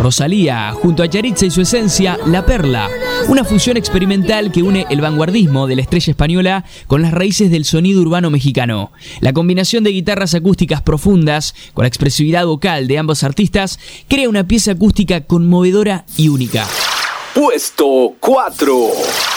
Rosalía, junto a Yaritza y su esencia, La Perla, una fusión experimental que une el vanguardismo de la estrella española con las raíces del sonido urbano mexicano. La combinación de guitarras acústicas profundas con la expresividad vocal de ambos artistas crea una pieza acústica conmovedora y única. Puesto 4.